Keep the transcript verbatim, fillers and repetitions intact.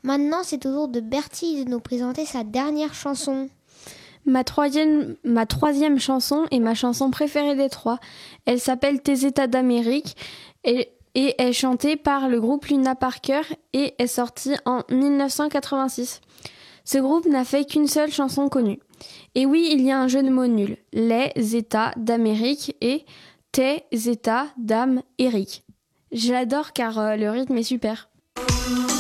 Maintenant, c'est au tour de Bertie de nous présenter sa dernière chanson. Ma troisième, ma troisième chanson est ma chanson préférée des trois. Elle s'appelle Tes États d'Amérique et, et est chantée par le groupe Luna Parker et est sortie en dix-neuf cent quatre-vingt-six. Ce groupe n'a fait qu'une seule chanson connue. Et oui, il y a un jeu de mots nul. Les États d'Amérique et Tes États d'Amérique. Je l'adore car euh, le rythme est super.